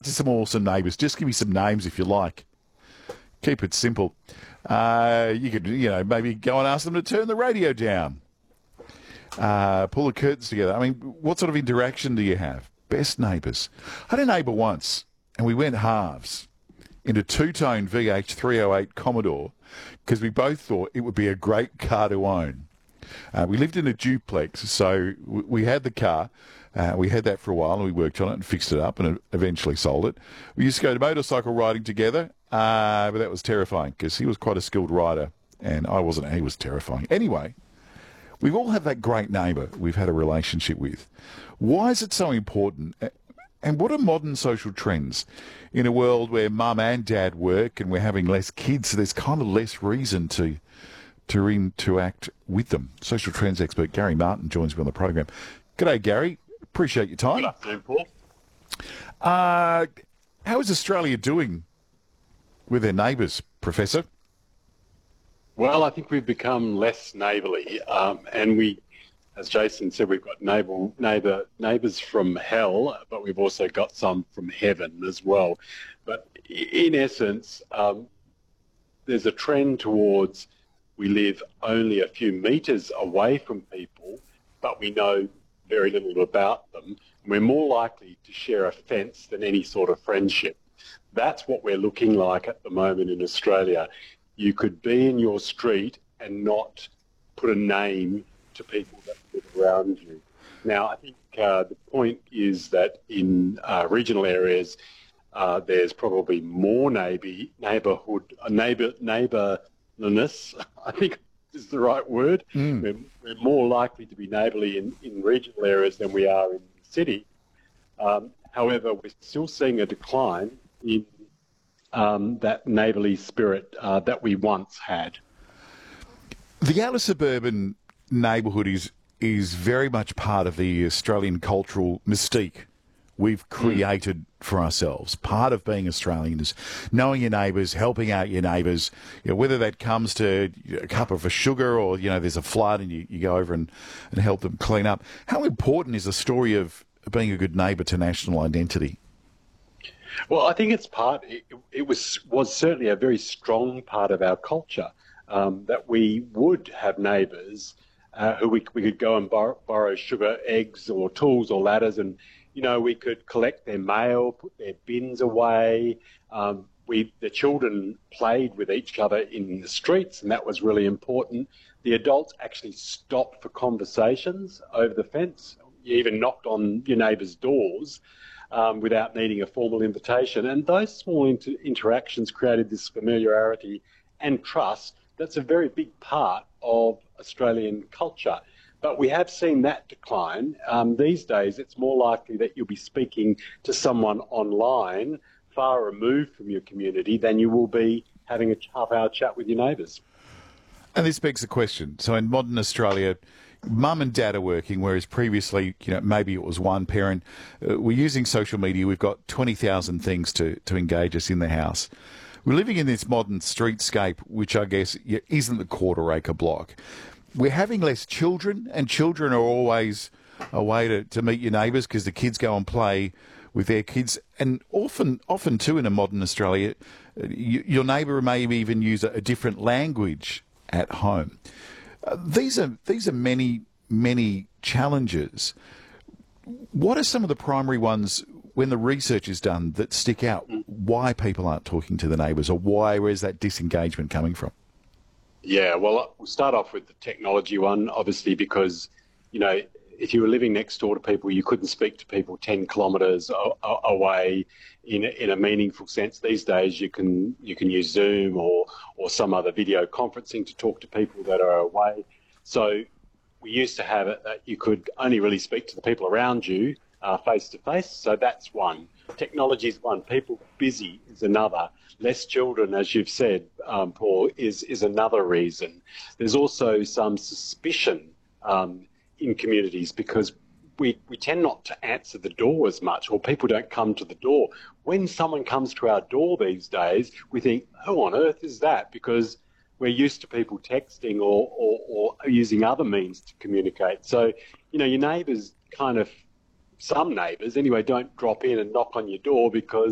to some awesome neighbours. Just give me some names if you like. Keep it simple. You could, maybe go and ask them to turn the radio down. Pull the curtains together. I mean, what sort of interaction do you have? Best neighbours. I had a neighbour once, and we went halves in a two-tone VH 308 Commodore because we both thought it would be a great car to own. We lived in a duplex, so we had the car. We had that for a while, and we worked on it and fixed it up and eventually sold it. We used to go to motorcycle riding together, but that was terrifying because he was quite a skilled rider, and I wasn't. He was terrifying. Anyway, we've all had that great neighbour we've had a relationship with. Why is it so important? And what are modern social trends in a world where mum and dad work and we're having less kids? So there's kind of less reason to interact with them. Social trends expert Gary Martin joins me on the program. G'day, Gary. Appreciate your time. Good afternoon, Paul. How is Australia doing with their neighbours, Professor? Well, I think we've become less neighbourly, and we, as Jason said, we've got neighbours from hell, but we've also got some from heaven as well. But in essence, there's a trend towards we live only a few metres away from people, but we know very little about them. We're more likely to share a fence than any sort of friendship. That's what we're looking like at the moment in Australia. You could be in your street and not put a name to people that live around you. Now, I think the point is that in regional areas, there's probably more neighbourliness, I think is the right word. We're more likely to be neighbourly in regional areas than we are in the city. However, we're still seeing a decline in that neighbourly spirit that we once had. The outer suburban neighbourhood is very much part of the Australian cultural mystique we've created for ourselves. Part of being Australian is knowing your neighbours, helping out your neighbours, whether that comes to a cup of sugar or, there's a flood and you go over and help them clean up. How important is the story of being a good neighbour to national identity? Well, I think it's it was certainly a very strong part of our culture, that we would have neighbours who we could go and borrow sugar, eggs or tools or ladders, and we could collect their mail, put their bins away. The children played with each other in the streets, and that was really important. The adults actually stopped for conversations over the fence. You even knocked on your neighbours' doors without needing a formal invitation. And those small interactions created this familiarity and trust that's a very big part of Australian culture. But we have seen that decline. These days, it's more likely that you'll be speaking to someone online, far removed from your community, than you will be having a half-hour chat with your neighbours. And this begs the question. So in modern Australia, mum and dad are working, whereas previously, maybe it was one parent. We're using social media. We've got 20,000 things to engage us in the house. We're living in this modern streetscape, which I guess isn't the quarter-acre block. We're having less children, and children are always a way to meet your neighbours because the kids go and play with their kids. And often too, in a modern Australia, your neighbour may even use a different language at home. These are many, many challenges. What are some of the primary ones when the research is done that stick out? Why people aren't talking to the neighbours, or where's that disengagement coming from? Yeah, well, we'll start off with the technology one, obviously, because, if you were living next door to people, you couldn't speak to people 10 kilometres away in a meaningful sense. These days, you can use Zoom or some other video conferencing to talk to people that are away. So we used to have it that you could only really speak to the people around you face to face. So that's one. Technology is one. People busy is another. Less children, as you've said, Paul, is another reason. There's also some suspicion in communities because we tend not to answer the door as much, or people don't come to the door. When someone comes to our door these days, we think, who on earth is that? Because we're used to people texting or using other means to communicate. So, your neighbours some neighbours anyway, don't drop in and knock on your door because